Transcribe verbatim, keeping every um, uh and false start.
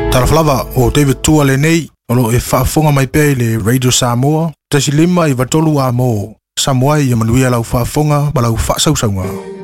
Taraflava o David Tua le nei, o lo e whaafonga mai pei le Radio Samoa, tasi lima i watolu a mo, Samoa i amanuia lau whaafonga ma lau whaasausaunga.